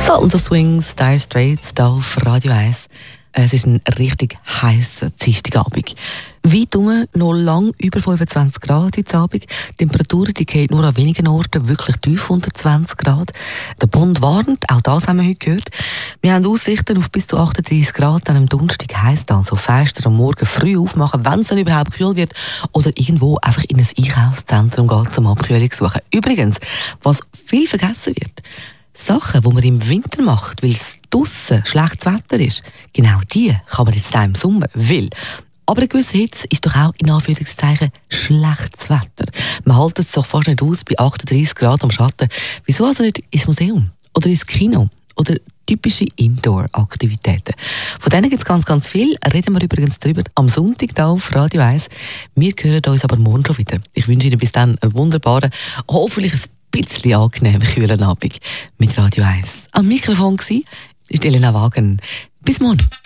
Sultan Swings, Dire Straits, hier auf Radio 1. Es ist ein richtig heißer Dienstagabend. Weit herum noch lang über 25 Grad heute Abend. Die Temperatur die geht nur an wenigen Orten wirklich tief unter 20 Grad. Der Bund warnt, auch das haben wir heute gehört. Wir haben Aussichten auf bis zu 38 Grad an einem Donnerstag. Heisst also Fenster am Morgen früh aufmachen, wenn es dann überhaupt kühl wird. Oder irgendwo einfach in ein Einkaufszentrum gehen zum Abkühlung suchen. Übrigens, was viel vergessen wird, Sachen, die man im Winter macht, weil es draussen schlechtes Wetter ist, genau die kann man jetzt auch im Sommer, aber eine gewisse Hitze ist doch auch in Anführungszeichen schlechtes Wetter. Man hält es doch fast nicht aus bei 38 Grad am Schatten. Wieso also nicht ins Museum oder ins Kino oder typische Indoor-Aktivitäten? Von denen gibt es ganz, ganz viel. Reden wir übrigens darüber am Sonntag hier auf Radio 1. Wir hören uns aber morgen schon wieder. Ich wünsche Ihnen bis dann einen wunderbaren, hoffentlich ein bisschen angenehmen, kühlen Abend mit Radio 1. Am Mikrofon war Elena Wagen. Bis morgen.